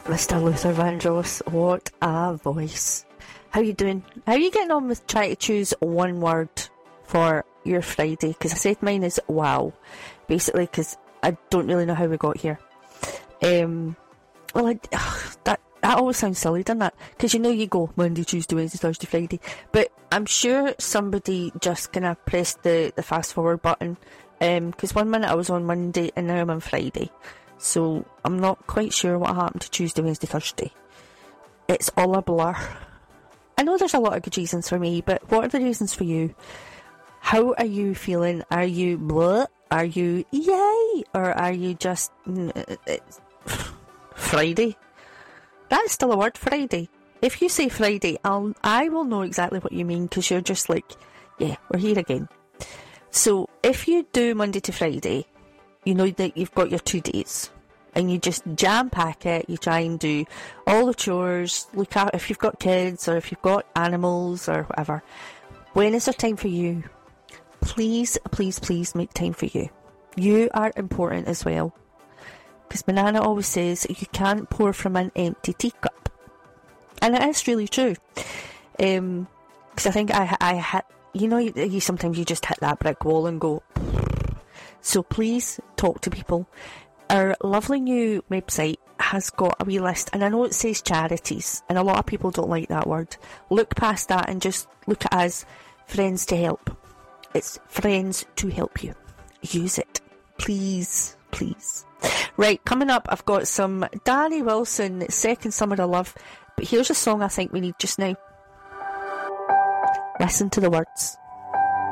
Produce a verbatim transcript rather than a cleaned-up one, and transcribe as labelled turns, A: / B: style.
A: Mister Luther Vandross, what a voice. How you doing? How are you getting on with trying to choose one word for your Friday? Because I said mine is wow, basically, because I don't really know how we got here. Um, well, I, ugh, that that always sounds silly, doesn't it? Because you know you go Monday, Tuesday, Wednesday, Thursday, Friday, but I'm sure somebody just kind of pressed the, the fast forward button, because um, one minute I was on Monday and now I'm on Friday. So I'm not quite sure what happened to Tuesday, Wednesday, Thursday. It's all a blur. I know there's a lot of good reasons for me, but what are the reasons for you? How are you feeling? Are you blah? Are you yay? Or are you just it's Friday? That's still a word, Friday. If you say Friday, I'll I will know exactly what you mean, because you're just like, yeah, we're here again. So if you do Monday to Friday, you know that you've got your two days, and you just jam pack it. You try and do all the chores, look out if you've got kids or if you've got animals or whatever. When is there time for you? Please, please, please make time for you. You are important as well. Because my nana always says you can't pour from an empty teacup. And it is really true. Um, because I think I, I hit, you know, you, you sometimes you just hit that brick wall and go. So please talk to people. Our lovely new website has got a wee list, and I know it says charities, and a lot of people don't like that word. Look past that and just look at it as friends to help. It's friends to help you. Use it. Please, please. Right, coming up, I've got some Danny Wilson, Second Summer of Love, but here's a song I think we need just now. Listen to the words.